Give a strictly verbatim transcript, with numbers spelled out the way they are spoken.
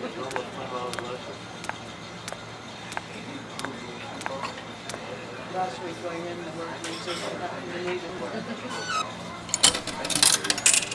Last week going in, the work meeting, we needed.